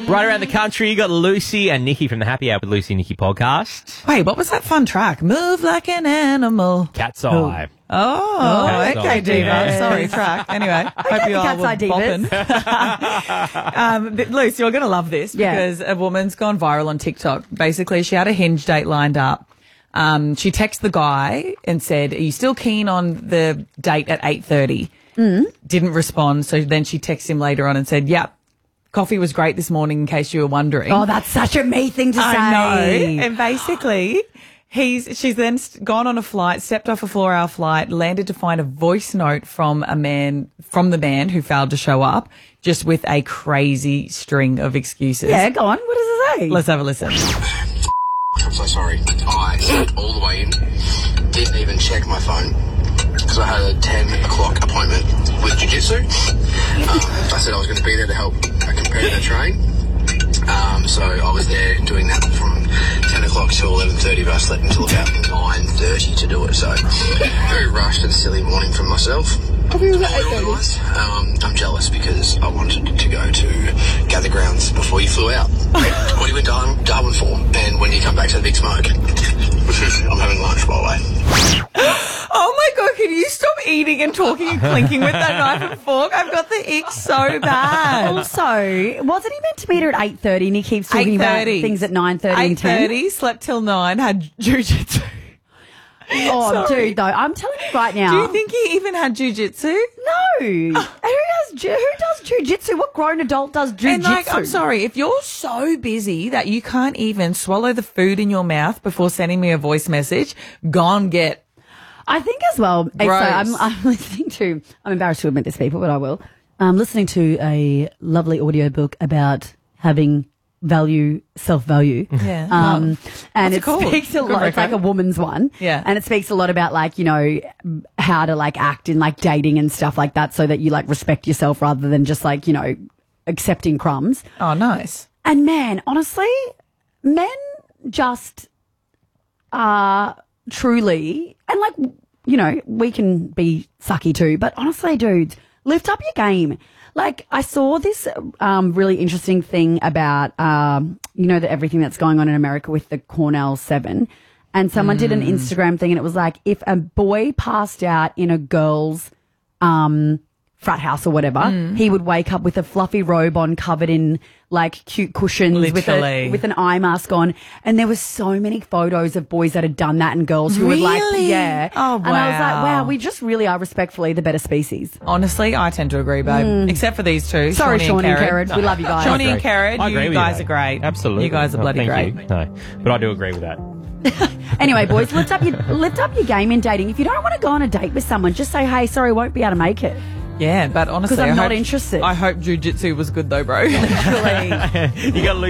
Right around the country, you got Lucy and Nikki from the Happy Hour with Lucy and Nikki podcast. Wait, what was that fun track? Move like an animal. Cat's Eye. Oh, Cat's okay, Eye, Diva. yeah. Sorry, track. Anyway, hope you all Cat's were Eye Divas. bopping. Lucy, you're going to love this because a woman's gone viral on TikTok. Basically, she had a Hinge date lined up. She texted the guy and said, "Are you still keen on the date at 8:30?" Didn't respond. So then she texted him later on and said, "Yep. Coffee was great this morning, in case you were wondering." Oh, that's such a me thing to say. I know. And basically, she's then gone on a flight, stepped off a 4-hour flight, landed to find a voice note from the man who failed to show up, just with a crazy string of excuses. Yeah, go on. What does it say? Let's have a listen. I'm so sorry. I slept all the way in. Didn't even check my phone because I had a 10 o'clock appointment with jiu-jitsu. I said I was going to be there to help a competitor train. So I was there doing that from 10 o'clock till 11:30, but I slept until about 9:30 to do it. So very rushed and silly morning for myself. I'm jealous because I wanted to go to Gather Grounds before you flew out. What do you went to Darwin for? And when do you come back to the Big Smoke? I'm having lunch, by the way. Oh my God, can you stop eating and talking and clinking with that knife and fork? I've got the ick so bad. Also, wasn't he meant to meet her at 8:30 and he keeps talking about 8:30. things at 9:30 and 10? 8:30, slept till 9, had jiu-jitsu. Oh, Sorry. dude, though, I'm telling you right now. Do you think he even had jiu-jitsu? No. Who does jiu-jitsu? What grown adult does jiu-jitsu? And I'm sorry, if you're so busy that you can't even swallow the food in your mouth before sending me a voice message, go and get. I think as well, so Gross. I'm listening to, I'm embarrassed to admit this, people, but I will. I'm listening to a lovely audiobook about having self-value. Yeah. And What's it it called? speaks a Good lot, it's like a record. woman's one. Yeah. And it speaks a lot about like, you know, how to like act in like dating and stuff like that so that you like respect yourself rather than just like, you know, accepting crumbs. Oh, nice. And man, honestly, men just are truly, and like, you know, we can be sucky too, but honestly, dudes, lift up your game. Like, I saw this really interesting thing about, you know, everything that's going on in America with the Cornell 7. And someone did an Instagram thing and it was like, if a boy passed out in a girl's frat house or whatever, he would wake up with a fluffy robe on covered in like cute cushions Literally. with an eye mask on. And there were so many photos of boys that had done that and girls who were like, Really? yeah. Oh, And I was like, wow. wow, we just really are respectfully the better species. Honestly, I tend to agree, babe. Except for these two. Sorry, Shawnee and Carrot. Carrot. We love you guys. Shawnee and Carrot, I agree you with guys that. are great. Absolutely. You guys are bloody thank great. you. No, but I do agree with that. Anyway, boys, lift up your game in dating. If you don't want to go on a date with someone, just say, hey, sorry, won't be able to make it. Yeah, but honestly, 'Cause I'm I not hope- interested. I hope jiu-jitsu was good though, bro. Literally. You got